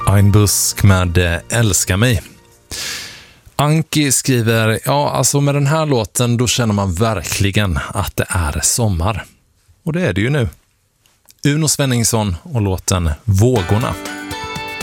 Ein busk med Älska mig. Anki skriver, ja alltså med den här låten då känner man verkligen att det är sommar. Och det är det ju nu. Uno Svenningsson och låten Vågorna.